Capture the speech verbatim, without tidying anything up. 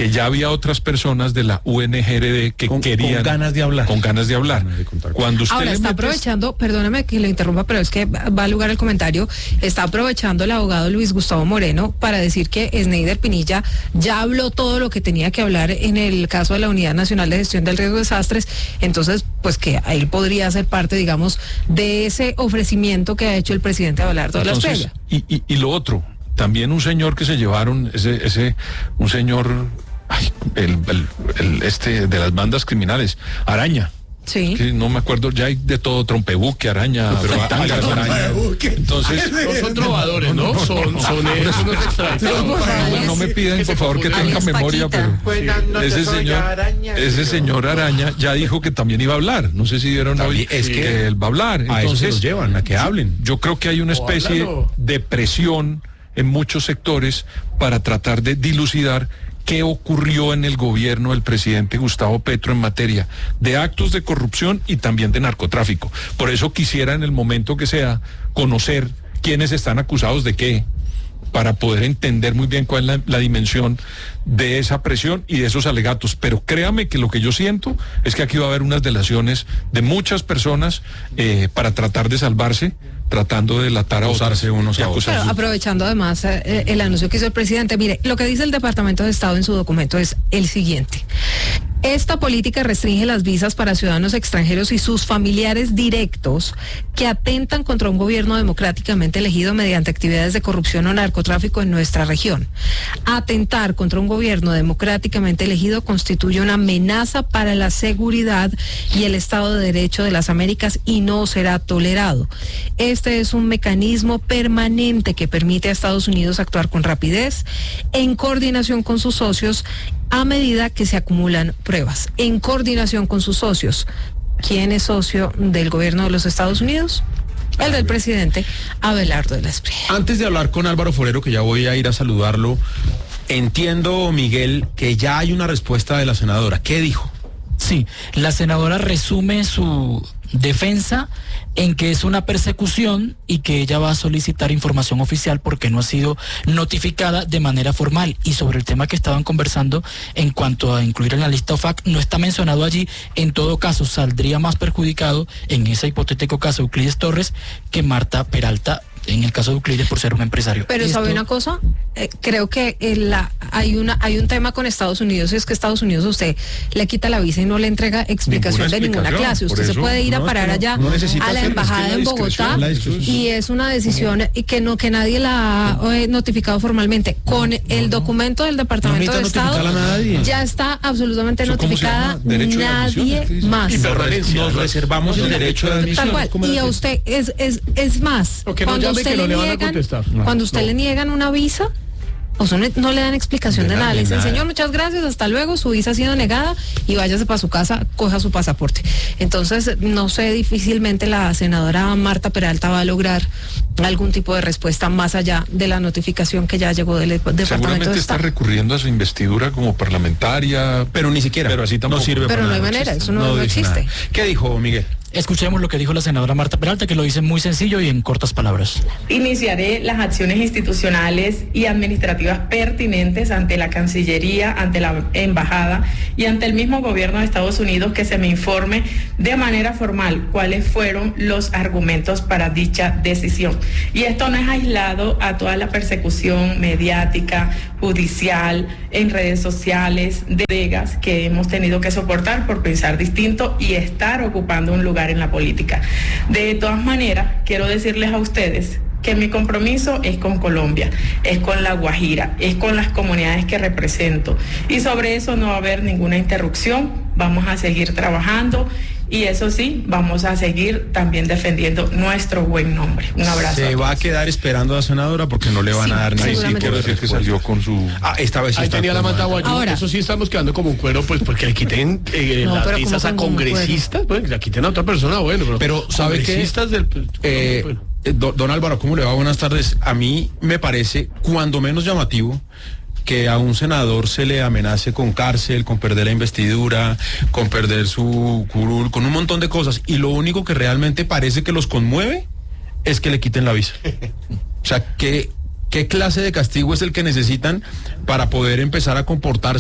que ya había otras personas de la U N G R D que con, querían... Con ganas de hablar. Con ganas de hablar. Ganas de contar. Cuando usted Ahora, está metes... aprovechando, perdóname que lo interrumpa, pero es que va a lugar el comentario, está aprovechando el abogado Luis Gustavo Moreno para decir que Sneider Pinilla ya habló todo lo que tenía que hablar en el caso de la Unidad Nacional de Gestión del Riesgo de Desastres, entonces, pues que él podría ser parte, digamos, de ese ofrecimiento que ha hecho el presidente Abelardo de la Espriella. Y, y, y lo otro, también un señor que se llevaron, ese, ese, un señor, ay, el, el, el este de las bandas criminales, Araña. Sí. Que no me acuerdo, ya hay de todo, trompebuque, araña, pero tangas, araña. Entonces, no son trovadores, ¿no? Son, son unos extranjeros. No, no me piden, por favor, que tenga memoria, pero ese señor, ese señor Araña ya dijo que también iba a hablar. No sé si vieron hoy, es que él va a hablar. A eso se los llevan, a que hablen. Yo creo que hay una especie de presión en muchos sectores para tratar de dilucidar qué ocurrió en el gobierno del presidente Gustavo Petro en materia de actos de corrupción y también de narcotráfico. Por eso quisiera, en el momento que sea, conocer quiénes están acusados de qué, para poder entender muy bien cuál es la, la dimensión de esa presión y de esos alegatos. Pero créame que lo que yo siento es que aquí va a haber unas delaciones de muchas personas eh, para tratar de salvarse, tratando de delatar a otros. Unos a otros. Pero aprovechando además eh, el anuncio que hizo el presidente, mire, lo que dice el Departamento de Estado en su documento es el siguiente. Esta política restringe las visas para ciudadanos extranjeros y sus familiares directos que atentan contra un gobierno democráticamente elegido mediante actividades de corrupción o narcotráfico en nuestra región. Atentar contra un gobierno democráticamente elegido constituye una amenaza para la seguridad y el Estado de Derecho de las Américas y no será tolerado. Este es un mecanismo permanente que permite a Estados Unidos actuar con rapidez, en coordinación con sus socios, a medida que se acumulan pruebas, en coordinación con sus socios. ¿Quién es socio del gobierno de los Estados Unidos? El del presidente Abelardo de la Espriella. Antes de hablar con Álvaro Forero, que ya voy a ir a saludarlo, entiendo, Miguel, que ya hay una respuesta de la senadora. ¿Qué dijo? Sí, la senadora resume su defensa en que es una persecución y que ella va a solicitar información oficial porque no ha sido notificada de manera formal. Y sobre el tema que estaban conversando en cuanto a incluir en la lista O F A C, no está mencionado allí. En todo caso, saldría más perjudicado en ese hipotético caso Euclides Torres que Marta Peralta, en el caso de Euclides, por ser un empresario. Pero Esto... ¿sabe una cosa? Eh, creo que eh, la, hay una hay un tema con Estados Unidos, y es que Estados Unidos usted le quita la visa y no le entrega explicación ninguna de ninguna clase. Usted se puede ir no, a parar no, allá no a la embajada es que en Bogotá y es una decisión y que no que nadie la ha eh, notificado formalmente. Con no, el documento del Departamento no de Estado ya está absolutamente notificada, nadie más. Y nos reservamos el derecho de admisión. Tal cual. Y a usted es es es más. Cuando usted le niegan, no, cuando usted no. le niegan una visa, o sea, no, no le dan explicación de, de nada, le dicen, señor, muchas gracias, hasta luego, su visa ha sido negada y váyase para su casa, coja su pasaporte. Entonces, no sé, difícilmente la senadora Marta Peralta va a lograr algún tipo de respuesta más allá de la notificación que ya llegó del Departamento de Estado. Seguramente está recurriendo a su investidura como parlamentaria, pero ni siquiera, pero así tampoco no sirve. Pero para no hay nada, manera, existe. eso no, no, no existe. Nada. ¿Qué dijo Miguel? Escuchemos lo que dijo la senadora Marta Peralta, que lo dice muy sencillo y en cortas palabras. Iniciaré las acciones institucionales y administrativas pertinentes ante la Cancillería, ante la Embajada y ante el mismo gobierno de Estados Unidos, que se me informe de manera formal cuáles fueron los argumentos para dicha decisión. Y esto no es aislado a toda la persecución mediática, judicial, en redes sociales, de Vegas, que hemos tenido que soportar por pensar distinto y estar ocupando un lugar en la política. De todas maneras, quiero decirles a ustedes que mi compromiso es con Colombia, es con La Guajira, es con las comunidades que represento, y sobre eso no va a haber ninguna interrupción. Vamos a seguir trabajando y eso sí, vamos a seguir también defendiendo nuestro buen nombre. Un abrazo. Se va a quedar esperando a la senadora porque no le van sí, a dar ni siquiera. Quiero decir que salió con su... Ah, esta vez sí ahí tenía la manta guayú. Ahora, eso sí estamos quedando como un cuero, pues porque le quiten eh, no, las visas a congresistas, pues la quiten a otra persona, bueno, pero, pero ¿sabe congresistas qué? del... Eh, bueno. don, don Álvaro, ¿cómo le va? Buenas tardes. A mí me parece cuando menos llamativo que a un senador se le amenace con cárcel, con perder la investidura, con perder su curul, con un montón de cosas, y lo único que realmente parece que los conmueve es que le quiten la visa. O sea, ¿qué, qué clase de castigo es el que necesitan para poder empezar a comportarse